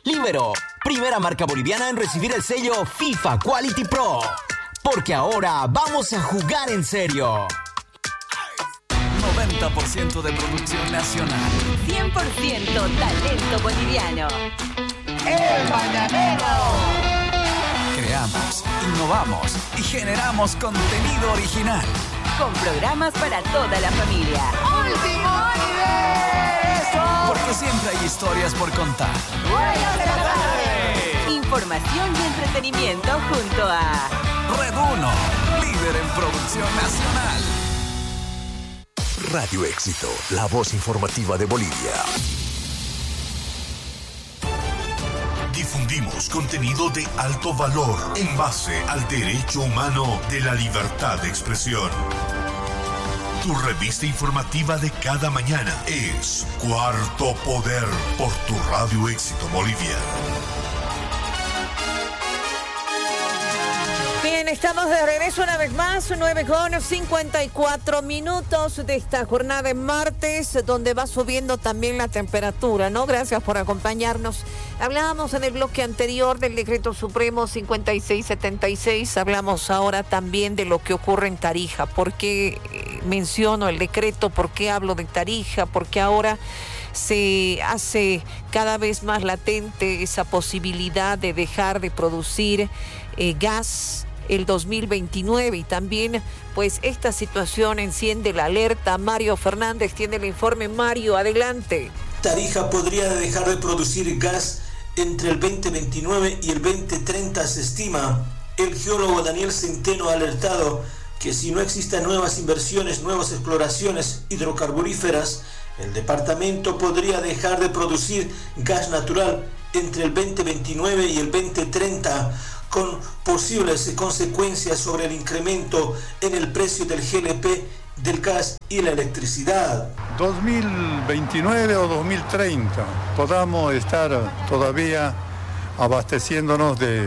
Libero, primera marca boliviana en recibir el sello FIFA Quality Pro. Porque ahora vamos a jugar en serio. 90% de producción nacional. 100% talento boliviano. ¡El Mañanero! Creamos, innovamos y generamos contenido original. Con programas para toda la familia. ¡Último universo! Porque siempre hay historias por contar. ¡Buenas de la tarde! Información y entretenimiento junto a Red 1, líder en producción nacional. Radio Éxito, la voz informativa de Bolivia. Difundimos contenido de alto valor en base al derecho humano de la libertad de expresión. Tu revista informativa de cada mañana es Cuarto Poder por tu Radio Éxito Bolivia. Bien, estamos de regreso una vez más, 9:54 de esta jornada de martes, donde va subiendo también la temperatura, ¿no? Gracias por acompañarnos. Hablábamos en el bloque anterior del Decreto Supremo 5676, hablamos ahora también de lo que ocurre en Tarija. ¿Por qué menciono el decreto? ¿Por qué hablo de Tarija? Porque ahora se hace cada vez más latente esa posibilidad de dejar de producir gas el 2029, y también pues esta situación enciende la alerta. Mario Fernández tiene el informe. Mario, adelante. Tarija podría dejar de producir gas entre el 2029 y el 2030, se estima. El geólogo Daniel Centeno ha alertado que si no existen nuevas inversiones, nuevas exploraciones hidrocarburíferas, el departamento podría dejar de producir gas natural entre el 2029 y el 2030, con posibles consecuencias sobre el incremento en el precio del GLP, del gas y la electricidad. 2029 o 2030 podamos estar todavía abasteciéndonos de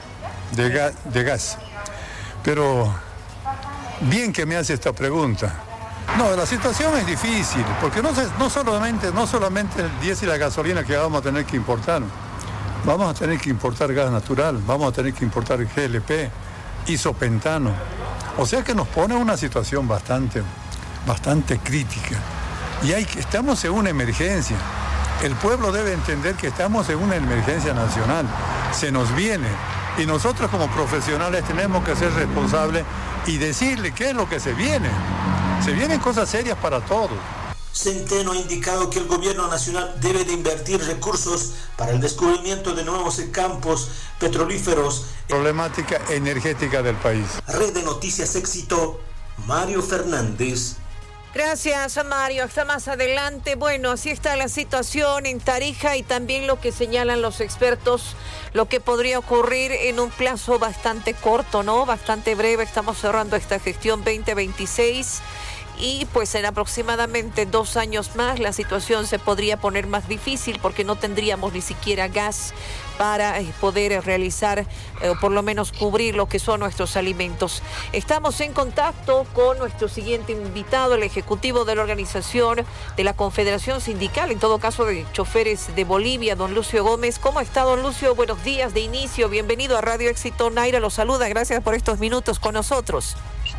gas. Pero bien que me hace esta pregunta. No, la situación es difícil, porque no solamente el diésel y la gasolina que vamos a tener que importar. Vamos a tener que importar gas natural, vamos a tener que importar GLP, isopentano. O sea que nos pone en una situación bastante crítica. Y estamos en una emergencia. El pueblo debe entender que estamos en una emergencia nacional. Se nos viene. Y nosotros como profesionales tenemos que ser responsables y decirle qué es lo que se viene. Se vienen cosas serias para todos. Centeno ha indicado que el gobierno nacional debe de invertir recursos para el descubrimiento de nuevos campos petrolíferos. Problemática energética del país. Red de Noticias Éxito, Mario Fernández. Gracias, Mario. Hasta más adelante. Bueno, así está la situación en Tarija y también lo que señalan los expertos, lo que podría ocurrir en un plazo bastante corto, ¿no? Bastante breve. Estamos cerrando esta gestión 2026. Y pues en aproximadamente 2 años más la situación se podría poner más difícil, porque no tendríamos ni siquiera gas para poder realizar o por lo menos cubrir lo que son nuestros alimentos. Estamos en contacto con nuestro siguiente invitado, el ejecutivo de la organización de la Confederación Sindical, en todo caso de Choferes de Bolivia, don Lucio Gómez. ¿Cómo está, don Lucio? Buenos días de inicio, bienvenido a Radio Éxito. Naira lo saluda, gracias por estos minutos con nosotros.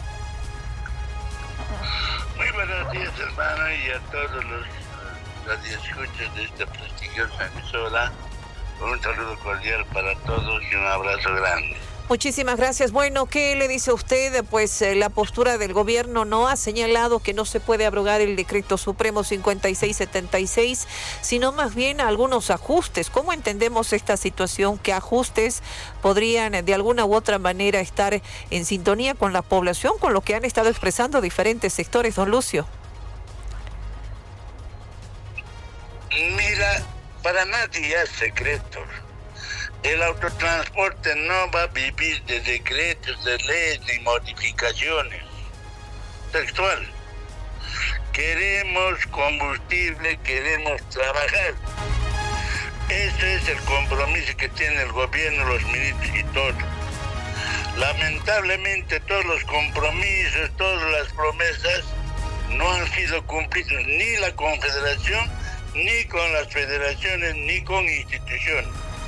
Muy buenos días, hermano, y a todos los radioescuchas de esta prestigiosa emisora. Un saludo cordial para todos y un abrazo grande. Muchísimas gracias. Bueno, ¿qué le dice usted? Pues la postura del gobierno no ha señalado que no se puede abrogar el Decreto Supremo 5676, sino más bien algunos ajustes. ¿Cómo entendemos esta situación? ¿Qué ajustes podrían de alguna u otra manera estar en sintonía con la población, con lo que han estado expresando diferentes sectores, don Lucio? Mira, para nadie es secreto. El autotransporte no va a vivir de decretos, de leyes ni modificaciones. Textual. Queremos combustible, queremos trabajar. Ese es el compromiso que tiene el gobierno, los ministros y todo. Lamentablemente todos los compromisos, todas las promesas no han sido cumplidos, ni la Confederación, ni con las federaciones, ni con instituciones.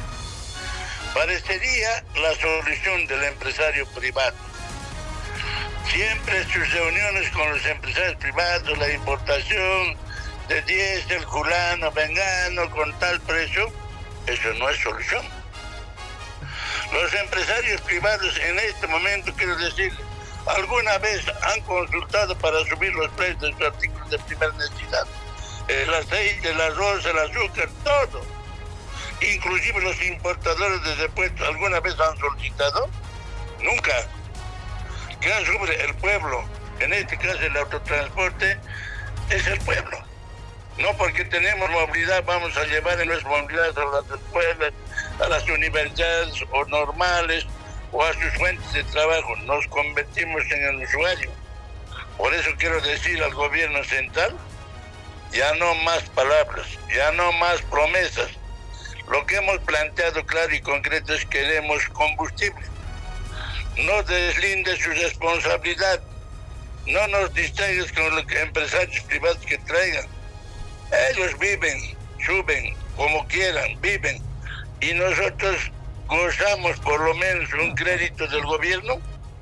parecería la solución del empresario privado. Siempre sus reuniones con los empresarios privados, la importación de diésel, fulano, vengano, con tal precio, eso no es solución. Los empresarios privados en este momento, quiero decirles, ¿alguna vez han consultado para subir los precios de sus artículos de primera necesidad? El aceite, el arroz, el azúcar, todo. Inclusive los importadores de repuestos, ¿alguna vez han solicitado? Nunca. ¿Qué sufre el pueblo? En este caso el autotransporte es el pueblo. No porque tenemos movilidad vamos a llevar en nuestra movilidad a las escuelas, a las universidades o normales o a sus fuentes de trabajo. Nos convertimos en el usuario. Por eso quiero decir al gobierno central, ya no más palabras, ya no más promesas. Lo que hemos planteado claro y concreto es que queremos combustible. No deslinde su responsabilidad. No nos distraigas con los empresarios privados que traigan. Ellos viven, suben, como quieran, viven. Y nosotros gozamos por lo menos un crédito del gobierno.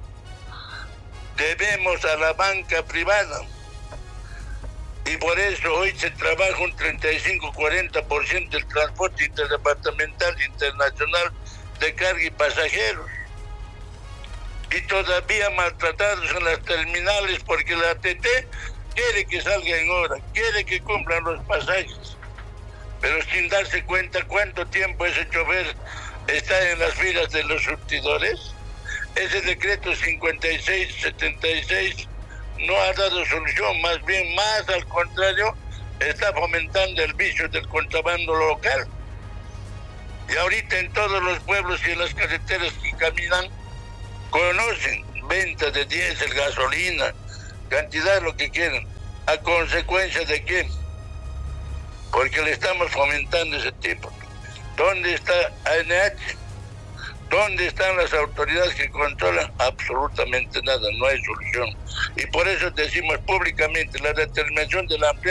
Debemos a la banca privada. Y por eso hoy se trabaja un 35-40% del transporte interdepartamental internacional de carga y pasajeros. Y todavía maltratados en las terminales porque la ATT quiere que salga en hora, quiere que cumplan los pasajes, pero sin darse cuenta cuánto tiempo ese chofer está en las filas de los surtidores. Ese decreto 5676 no ha dado solución, más bien, más al contrario, está fomentando el vicio del contrabando local. Y ahorita en todos los pueblos y en las carreteras que caminan, conocen ventas de diésel, gasolina, cantidad de lo que quieran. ¿A consecuencia de qué? Porque le estamos fomentando ese tipo. ¿Dónde está ANH? ¿Dónde están las autoridades que controlan? Absolutamente nada, no hay solución. Y por eso decimos públicamente la determinación de la ampliación